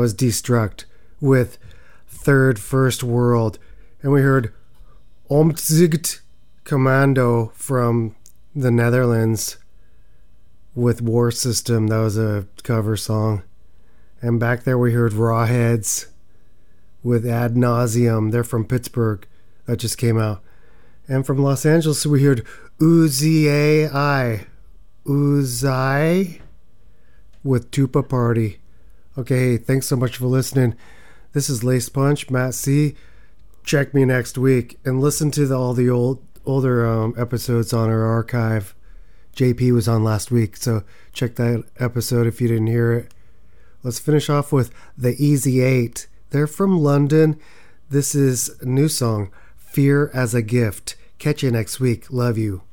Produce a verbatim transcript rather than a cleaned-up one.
was Destruct with Third First World. And we heard Omtzigt Commando from the Netherlands with War System. That was a cover song. And back there we heard Rawheads with Ad Nauseum. They're from Pittsburgh. That just came out. And from Los Angeles we heard Uzi Uzai with Tupa Party. Okay, thanks so much for listening. This is Lace Punch, Matt C. Check me next week and listen to the, all the old older um, episodes on our archive. J P was on last week, so check that episode if you didn't hear it. Let's finish off with the Easy Eight. They're from London. This is a new song, Fear as a Gift. Catch you next week. Love you.